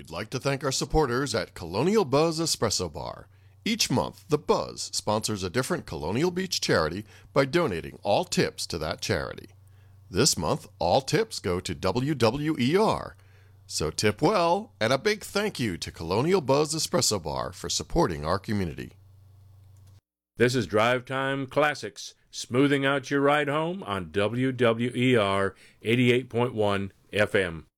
We'd like to thank our supporters at Colonial Buzz Espresso Bar. Each month, The Buzz sponsors a different Colonial Beach charity by donating all tips to that charity. This month, all tips go to WWER. So tip well, and a big thank you to Colonial Buzz Espresso Bar for supporting our community. This is Drive Time Classics, smoothing out your ride home on WWER 88.1 FM.